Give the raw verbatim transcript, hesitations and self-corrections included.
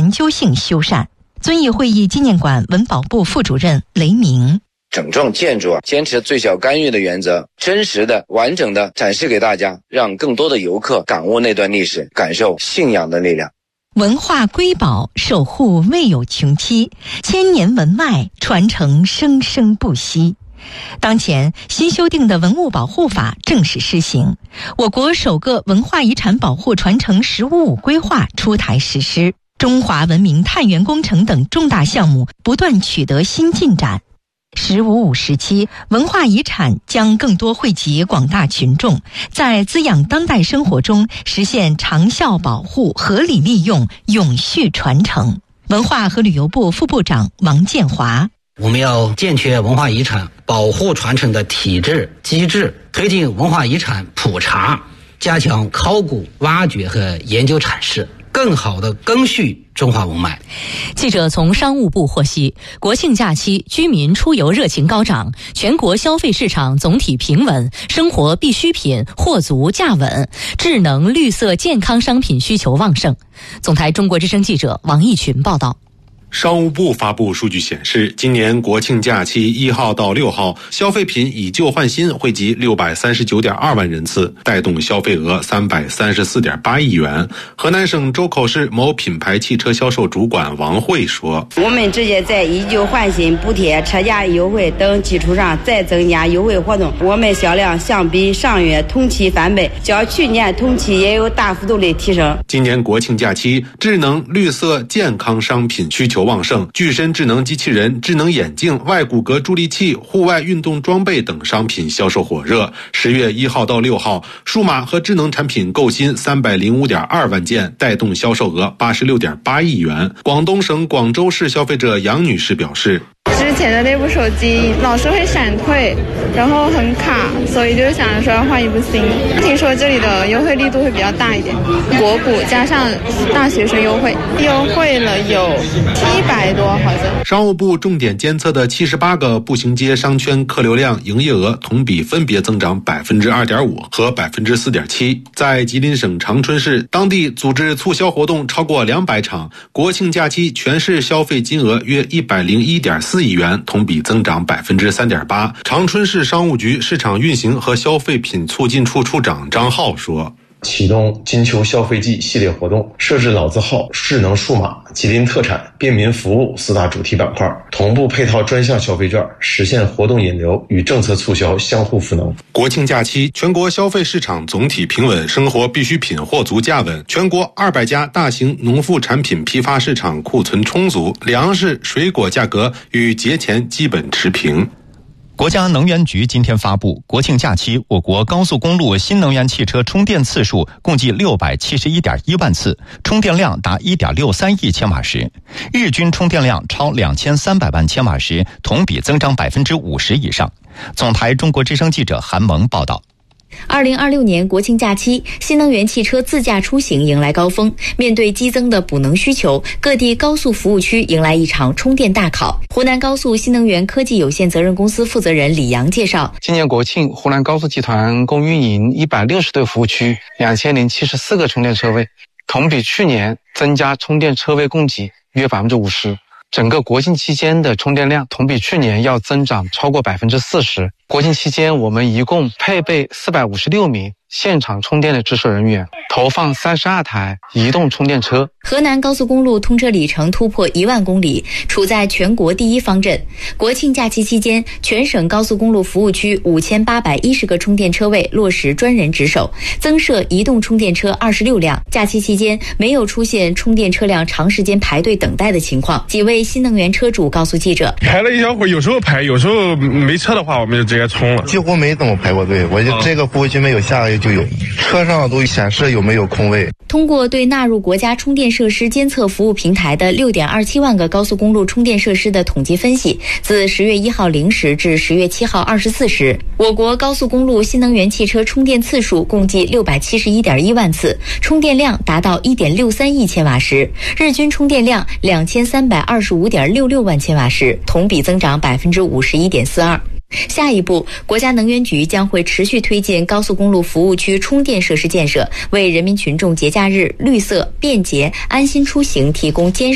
研究性修缮。遵义会议纪念馆文保部副主任雷明， 整幢建筑啊，坚持最小干预的原则，真实的、完整的展示给大家，让更多的游客感悟那段历史，感受信仰的力量。 文化瑰宝守护未有穷期，千年文脉传承生生不息。当前新修订的文物保护法正式施行，我国首个文化遗产保护传承“十五五”规划出台实施，中华文明探源工程等重大项目不断取得新进展。十五五时期，文化遗产将更多惠及广大群众，在滋养当代生活中实现长效保护、合理利用、永续传承。文化和旅游部副部长王建华， 我们要健全文化遗产保护传承的体制机制，推进文化遗产普查，加强考古挖掘和研究阐释，更好地更续中华文脉。 记者从商务部获悉，国庆假期居民出游热情高涨，全国消费市场总体平稳，生活必需品货足价稳，智能绿色健康商品需求旺盛。总台中国之声记者王义群报道。 商务部发布数据显示，今年国庆假期一号到六号，消费品以旧换新惠及六百三十九点二万人次，带动消费额三百三十四点八亿元。河南省周口市某品牌汽车销售主管王慧说：“ 我们直接在以旧换新、补贴、车价优惠等基础上再增加优惠活动，我们销量相比上月同期翻倍，较去年同期也有大幅度的提升。” 今年国庆假期，智能、绿色、健康商品需求旺盛，具身智能机器人、智能眼镜、外骨骼助力器、户外运动装备等商品销售火热。十月一号到六号，数码和智能产品购新三百零五点二万件，带动销售额八十六点八亿元。广东省广州市消费者杨女士表示， 之前的那部手机老是会闪退，然后很卡，所以就想说要换一部新的。听说这里的优惠力度会比较大一点，国股加上大学生优惠，优惠了有七百多好像。 商务部重点监测的七十八个步行街商圈客流量、营业额同比分别增长百分之二点五和百分之四点七。在吉林省长春市，当地组织促销活动超过两百场，国庆假期全市消费金额约一百零一点四亿元，同比增长百分之三点八。长春市商务局市场运行和消费品促进处处长张浩说：“ 启动金秋消费季系列活动，设置老字号、智能数码、吉林特产、便民服务四大主题板块，同步配套专项消费券，实现活动引流与政策促销相互赋能。” 国庆假期，全国消费市场总体平稳，生活必需品货足价稳。全国二百家大型农副产品批发市场库存充足，粮食、水果价格与节前基本持平。 国家能源局今天发布，国庆假期我国高速公路新能源汽车充电次数共计六百七十一点一万次，充电量达一点六三亿千瓦时，日均充电量超两千三百万千瓦时，同比增长百分之五十以上。总台中国之声记者韩萌报道。 二零二六年国庆假期，新能源汽车自驾出行迎来高峰。面对激增的补能需求，各地高速服务区迎来一场充电大考。湖南高速新能源科技有限责任公司负责人李阳介绍， 今年国庆，湖南高速集团共运营一百六十对服务区，两千零七十四个充电车位，同比去年增加充电车位供给约百分之五十。整个国庆期间的充电量同比去年要增长超过百分之四十。国庆期间，我们一共配备四百五十六名现场充电的值守人员，投放三十二台移动充电车。 河南高速公路通车里程突破一万公里，处在全国第一方阵。国庆假期期间，全省高速公路服务区五千八百一十个充电车位落实专人值守，增设移动充电车二十六辆。假期期间没有出现充电车辆长时间排队等待的情况。几位新能源车主告诉记者， 排了一小会儿，有时候排，有时候没车的话，我们就直接充了， 几乎没怎么排过队。我就这个服务区没有，下个月就有，车上都显示有没有空位。 通过对纳入国家充电设施监测服务平台的六点二七万个高速公路充电设施的统计分析，自十月一号零时至十月七号二十四时，我国高速公路新能源汽车充电次数共计六百七十一点一万次，充电量达到一点六三亿千瓦时，日均充电量两千三百二十五点六六万千瓦时，同比增长百分之五十一点四二。下一步，国家能源局将会持续推进高速公路服务区充电设施建设，为人民群众节假日绿色、便捷、安心出行提供坚实